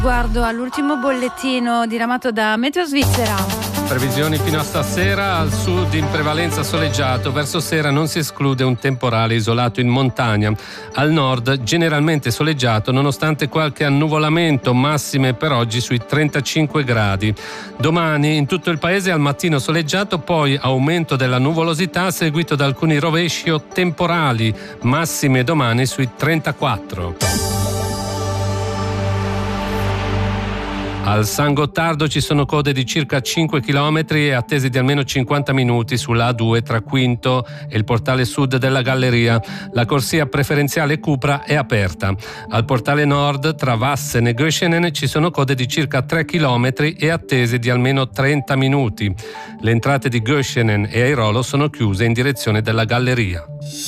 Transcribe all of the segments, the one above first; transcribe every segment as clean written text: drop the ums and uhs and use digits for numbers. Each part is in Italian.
Guardo all'ultimo bollettino diramato da Meteo Svizzera. Previsioni fino a stasera: al sud in prevalenza soleggiato, verso sera non si esclude un temporale isolato in montagna. Al nord generalmente soleggiato nonostante qualche annuvolamento, massime per oggi sui 35 gradi. Domani in tutto il paese al mattino soleggiato, poi aumento della nuvolosità seguito da alcuni rovesci o temporali, massime domani sui 34. Al San Gottardo ci sono code di circa 5 km e attese di almeno 50 minuti sulla A2 tra Quinto e il portale sud della Galleria. La corsia preferenziale Cupra è aperta. Al portale nord tra Vassen e Göschenen ci sono code di circa 3 km e attese di almeno 30 minuti. Le entrate di Göschenen e Airolo sono chiuse in direzione della Galleria.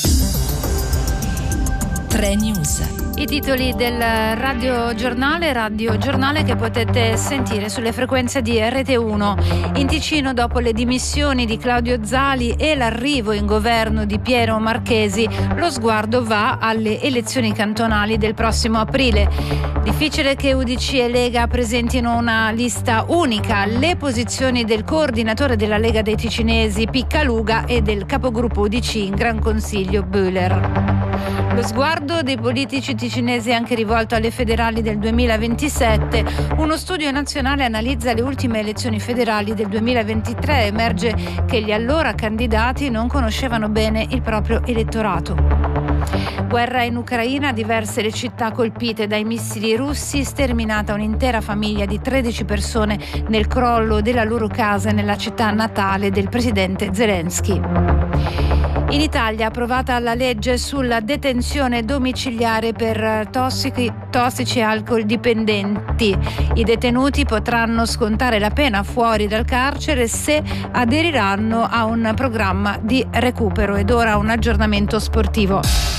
3 News. I titoli del radiogiornale che potete sentire sulle frequenze di RT1. In Ticino, dopo le dimissioni di Claudio Zali e l'arrivo in governo di Piero Marchesi, lo sguardo va alle elezioni cantonali del prossimo aprile. Difficile che UDC e Lega presentino una lista unica. Le posizioni del coordinatore della Lega dei Ticinesi Piccaluga e del capogruppo UDC in Gran Consiglio Böhler. Lo sguardo dei politici ticinesi è anche rivolto alle federali del 2027. Uno studio nazionale analizza le ultime elezioni federali del 2023. Emerge che gli allora candidati non conoscevano bene il proprio elettorato. Guerra in Ucraina, diverse le città colpite dai missili russi, sterminata un'intera famiglia di 13 persone nel crollo della loro casa nella città natale del presidente Zelensky. In Italia approvata la legge sulla detenzione domiciliare per tossici e alcol dipendenti. I detenuti potranno scontare la pena fuori dal carcere se aderiranno a un programma di recupero. Ed ora un aggiornamento sportivo.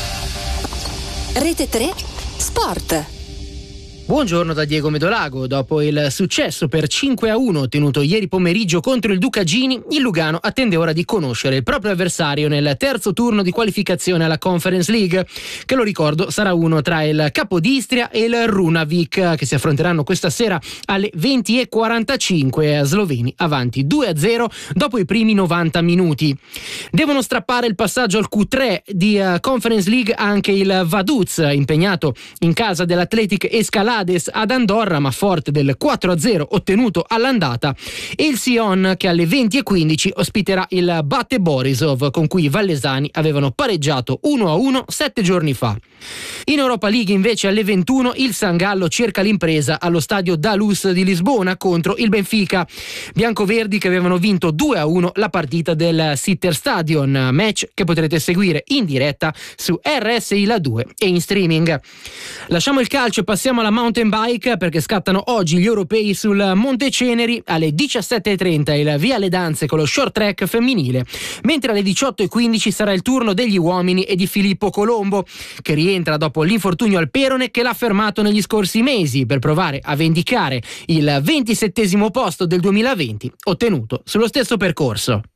Rete 3 Sport. Buongiorno da Diego Medolago. Dopo il successo per 5-1 ottenuto ieri pomeriggio contro il Ducagini, il Lugano attende ora di conoscere il proprio avversario nel terzo turno di qualificazione alla Conference League, che, lo ricordo, sarà uno tra il Capodistria e il Runavik, che si affronteranno questa sera alle 20:45. Sloveni avanti 2-0 dopo i primi 90 minuti. Devono strappare il passaggio al Q3 di Conference League anche il Vaduz, impegnato in casa dell'Athletic Escalades ad Andorra, ma forte del 4-0 ottenuto all'andata, e il Sion, che alle 20:15 ospiterà il Bate Borisov, con cui i vallesani avevano pareggiato 1-1 7 giorni fa. In Europa League invece alle 21 il San Gallo cerca l'impresa allo stadio Dalus di Lisbona contro il Benfica. Biancoverdi che avevano vinto 2-1 la partita del Sitter Stadion, match che potrete seguire in diretta su RSI La 2 e in streaming. Lasciamo il calcio e passiamo alla mountain bike, perché scattano oggi gli europei sul Monte Ceneri. Alle 17:30 il Via le Danze con lo short track femminile, mentre alle 18:15 sarà il turno degli uomini e di Filippo Colombo, che rientra dopo l'infortunio al perone che l'ha fermato negli scorsi mesi, per provare a vendicare il 27° posto del 2020 ottenuto sullo stesso percorso.